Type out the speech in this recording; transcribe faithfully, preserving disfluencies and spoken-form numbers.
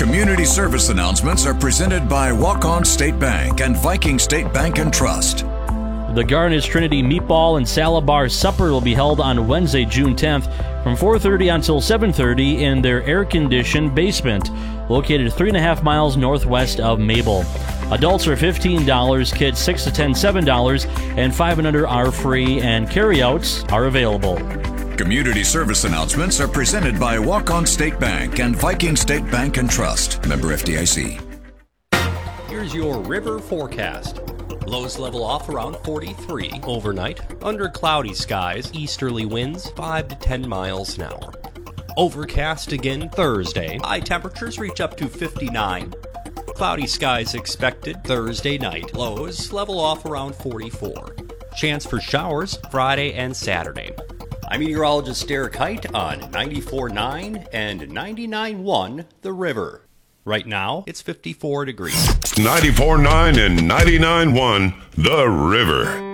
Community service announcements are presented by Walk-On State Bank and Viking State Bank and Trust. The Garnish Trinity Meatball and Salad Bar Supper will be held on Wednesday, June tenth from four thirty until seven thirty in their air-conditioned basement, located three and a half miles northwest of Mabel. Adults are fifteen dollars, kids six to ten, seven dollars, and five and under are free, and carryouts are available. Community service announcements are presented by Walk-On State Bank and Viking State Bank and Trust. Member F D I C. Here's your river forecast. Lows level off around forty-three overnight. Under cloudy skies, easterly winds five to ten miles an hour. Overcast again Thursday. High temperatures reach up to fifty-nine. Cloudy skies expected Thursday night. Lows level off around forty-four. Chance for showers Friday and Saturday. I'm meteorologist Derek Height on ninety-four point nine and ninety-nine point one The River. Right now, it's fifty-four degrees. ninety-four point nine and ninety-nine point one The River.